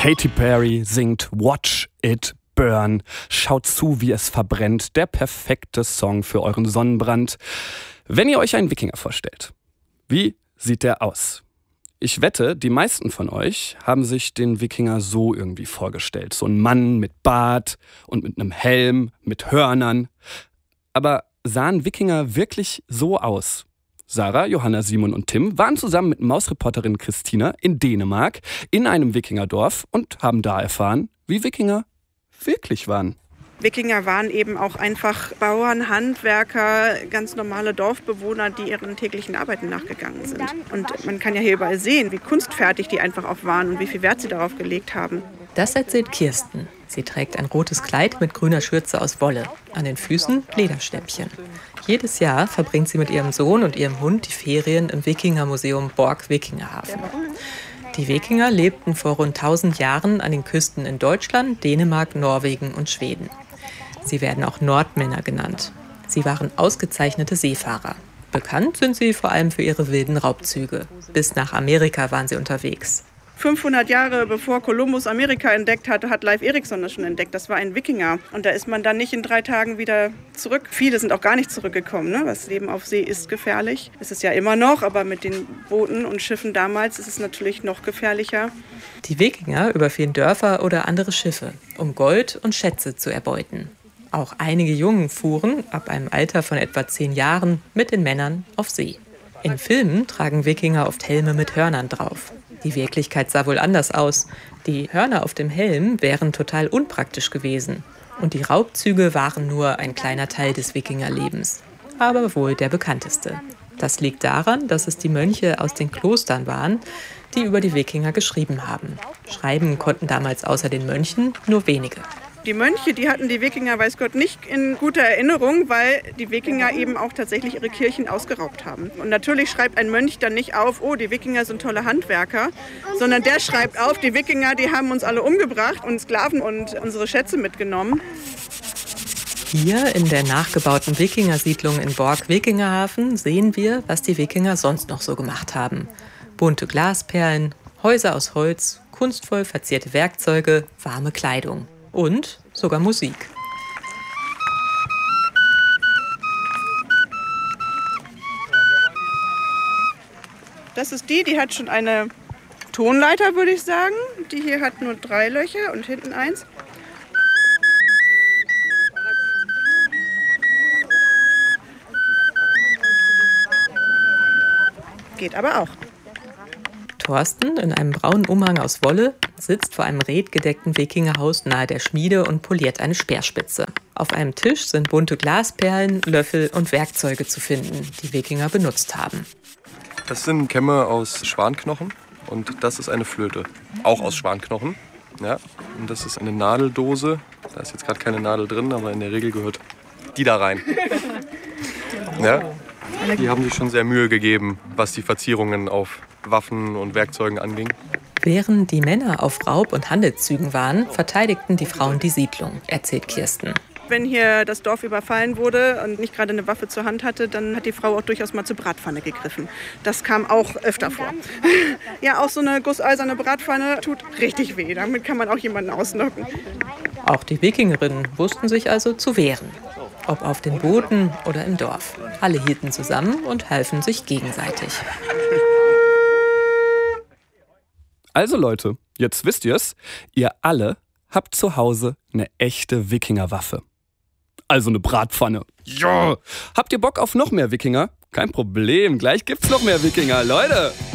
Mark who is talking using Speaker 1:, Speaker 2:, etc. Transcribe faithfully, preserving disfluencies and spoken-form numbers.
Speaker 1: Katy Perry singt Watch It Burn. Schaut zu, wie es verbrennt. Der perfekte Song für euren Sonnenbrand. Wenn ihr euch einen Wikinger vorstellt, wie sieht der aus? Ich wette, die meisten von euch haben sich den Wikinger so irgendwie vorgestellt. So ein Mann mit Bart und mit einem Helm, mit Hörnern. Aber sahen Wikinger wirklich so aus? Sarah, Johanna, Simon und Tim waren zusammen mit Mausreporterin Christina in Dänemark in einem Wikingerdorf und haben da erfahren, wie Wikinger wirklich waren.
Speaker 2: Wikinger waren eben auch einfach Bauern, Handwerker, ganz normale Dorfbewohner, die ihren täglichen Arbeiten nachgegangen sind. Und man kann ja hier überall sehen, wie kunstfertig die einfach auch waren und wie viel Wert sie darauf gelegt haben.
Speaker 3: Das erzählt Kirsten. Sie trägt ein rotes Kleid mit grüner Schürze aus Wolle. An den Füßen Lederstäppchen. Jedes Jahr verbringt sie mit ihrem Sohn und ihrem Hund die Ferien im Wikingermuseum Borg-Wikingerhafen. Die Wikinger lebten vor rund tausend Jahren an den Küsten in Deutschland, Dänemark, Norwegen und Schweden. Sie werden auch Nordmänner genannt. Sie waren ausgezeichnete Seefahrer. Bekannt sind sie vor allem für ihre wilden Raubzüge. Bis nach Amerika waren sie unterwegs.
Speaker 2: fünfhundert Jahre bevor Kolumbus Amerika entdeckt hatte, hat Leif Erikson das schon entdeckt. Das war ein Wikinger. Und da ist man dann nicht in drei Tagen wieder zurück. Viele sind auch gar nicht zurückgekommen. Ne? Das Leben auf See ist gefährlich. Es ist ja immer noch, aber mit den Booten und Schiffen damals ist es natürlich noch gefährlicher.
Speaker 3: Die Wikinger überfielen Dörfer oder andere Schiffe, um Gold und Schätze zu erbeuten. Auch einige Jungen fuhren, ab einem Alter von etwa zehn Jahren, mit den Männern auf See. In Filmen tragen Wikinger oft Helme mit Hörnern drauf. Die Wirklichkeit sah wohl anders aus. Die Hörner auf dem Helm wären total unpraktisch gewesen. Und die Raubzüge waren nur ein kleiner Teil des Wikingerlebens. Aber wohl der bekannteste. Das liegt daran, dass es die Mönche aus den Klostern waren, die über die Wikinger geschrieben haben. Schreiben konnten damals außer den Mönchen nur wenige.
Speaker 2: Die Mönche, die hatten die Wikinger, weiß Gott, nicht in guter Erinnerung, weil die Wikinger eben auch tatsächlich ihre Kirchen ausgeraubt haben. Und natürlich schreibt ein Mönch dann nicht auf, oh, die Wikinger sind tolle Handwerker, sondern der schreibt auf, die Wikinger, die haben uns alle umgebracht und Sklaven und unsere Schätze mitgenommen.
Speaker 3: Hier in der nachgebauten Wikingersiedlung in Borg-Wikingerhafen sehen wir, was die Wikinger sonst noch so gemacht haben. Bunte Glasperlen, Häuser aus Holz, kunstvoll verzierte Werkzeuge, warme Kleidung. Und sogar Musik.
Speaker 2: Das ist die, die hat schon eine Tonleiter, würde ich sagen. Die hier hat nur drei Löcher und hinten eins. Geht aber auch.
Speaker 3: Thorsten, in einem braunen Umhang aus Wolle, sitzt vor einem redgedeckten Wikingerhaus nahe der Schmiede und poliert eine Speerspitze. Auf einem Tisch sind bunte Glasperlen, Löffel und Werkzeuge zu finden, die Wikinger benutzt haben.
Speaker 4: Das sind Kämme aus Schwanknochen und das ist eine Flöte, auch aus Schwanknochen. Ja, und das ist eine Nadeldose. Da ist jetzt gerade keine Nadel drin, aber in der Regel gehört die da rein. Ja, die haben sich schon sehr Mühe gegeben, was die Verzierungen auf Waffen und Werkzeugen anging.
Speaker 3: Während die Männer auf Raub- und Handelszügen waren, verteidigten die Frauen die Siedlung, erzählt Kirsten.
Speaker 2: Wenn hier das Dorf überfallen wurde und nicht gerade eine Waffe zur Hand hatte, dann hat die Frau auch durchaus mal zur Bratpfanne gegriffen. Das kam auch öfter vor. Ja, auch so eine gusseiserne Bratpfanne tut richtig weh. Damit kann man auch jemanden ausnocken.
Speaker 3: Auch die Wikingerinnen wussten sich also zu wehren. Ob auf den Booten oder im Dorf. Alle hielten zusammen und halfen sich gegenseitig.
Speaker 1: Also Leute, jetzt wisst ihr's, ihr alle habt zu Hause eine echte Wikingerwaffe. Also eine Bratpfanne. Ja! Habt ihr Bock auf noch mehr Wikinger? Kein Problem, gleich gibt's noch mehr Wikinger, Leute!